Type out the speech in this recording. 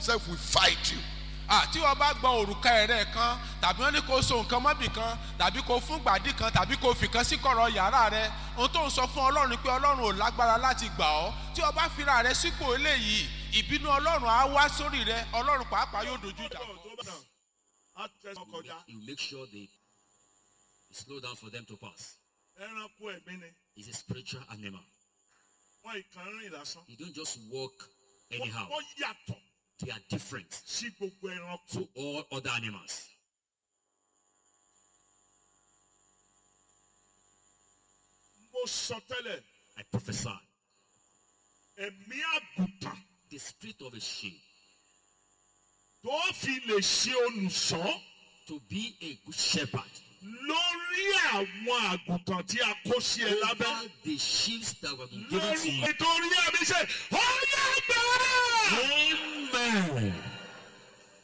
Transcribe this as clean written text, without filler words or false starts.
Self will fight you. Tí wọ́n bá gbọ́ òrùka ẹ̀rẹ́ kan tàbí wọ́n ní kó so nǹkan mọ́bì kan tàbí kó fún gbàdí kan tàbí kó fìkan sí kọ̀rọ̀ yàrá rẹ, ohun tó ń sọ fún Ọlọ́run ni pé Ọlọ́run ò lágbára láti gbà ọ́. Tí o bá fira rẹ sípò eléyìí, ìbínú Ọlọ́run á wá sórí rẹ, Ọlọ́run pàápàá yóò dojú ìjà kọ. You make sure they slow down for them to pass. It's a spiritual animal. You don't just walk anyhow. They are different to all other animals. I prophesy. The spirit of a sheep to be a good shepherd over the sheep that were given to you. Amen.